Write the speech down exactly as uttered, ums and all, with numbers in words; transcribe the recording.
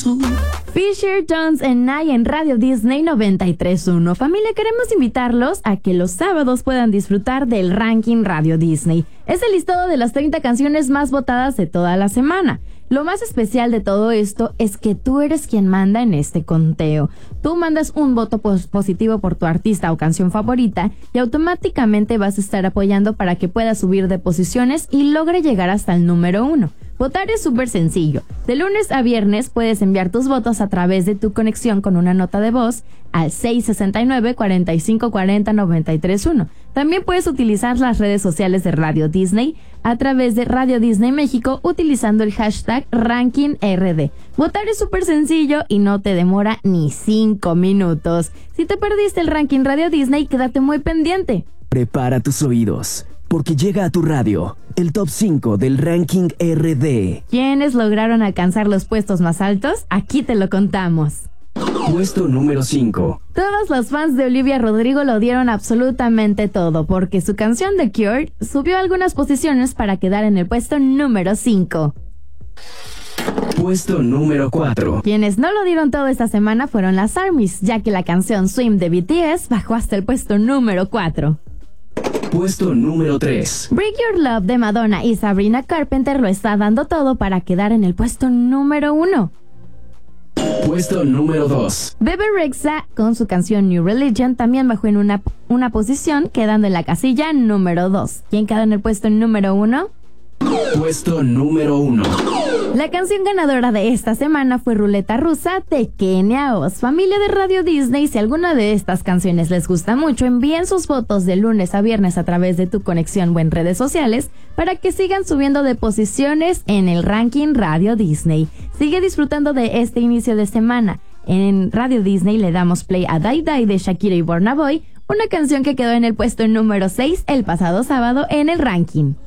tú. Fisher, Jones and I en Radio Disney noventa y tres punto uno. Familia, queremos invitarlos a que los sábados puedan disfrutar del ranking Radio Disney. Es el listado de las treinta canciones más votadas de toda la semana. Lo más especial de todo esto es que tú eres quien manda en este conteo. Tú mandas un voto pos- positivo por tu artista o canción favorita y automáticamente vas a estar apoyando para que pueda subir de posiciones y logre llegar hasta el número uno. Votar es súper sencillo. De lunes a viernes puedes enviar tus votos a través de tu conexión con una nota de voz al seis seis nueve, cuatro cinco cuatro cero, nueve tres uno. También puedes utilizar las redes sociales de Radio Disney a través de Radio Disney México utilizando el hashtag RankingRD. Votar es súper sencillo y no te demora ni cinco minutos. Si te perdiste el ranking Radio Disney, quédate muy pendiente. Prepara tus oídos, porque llega a tu radio el top cinco del ranking R D. ¿Quiénes lograron alcanzar los puestos más altos? Aquí te lo contamos. Puesto número cinco. Todos los fans de Olivia Rodrigo lo dieron absolutamente todo, porque su canción The Cure subió algunas posiciones para quedar en el puesto número cinco. Puesto número cuatro. Quienes no lo dieron todo esta semana fueron las ARMYs, ya que la canción Swim de B T S bajó hasta el puesto número cuatro. Puesto número tres. Break Your Love de Madonna y Sabrina Carpenter lo está dando todo para quedar en el puesto número uno. Puesto número dos. Bebe Rexha con su canción New Religion también bajó en una, una posición, quedando en la casilla número dos. ¿Quién quedó en el puesto número uno? Puesto número uno. La canción ganadora de esta semana fue Ruleta Rusa de Kenia Oz. Familia de Radio Disney, si alguna de estas canciones les gusta mucho, envíen sus votos de lunes a viernes a través de tu conexión o en redes sociales para que sigan subiendo de posiciones en el ranking Radio Disney. Sigue disfrutando de este inicio de semana. En Radio Disney le damos play a Die Die de Shakira y Burna Boy, una canción que quedó en el puesto número seis el pasado sábado en el ranking.